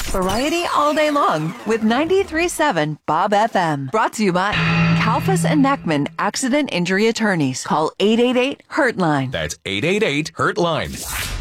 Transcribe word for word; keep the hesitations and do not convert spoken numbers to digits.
Variety all day long with ninety-three point seven Bob F M. Brought to you by Kalfas and Neckman Accident Injury Attorneys. Call eight eight eight, hurt line. That's eight eight eight, hurt line.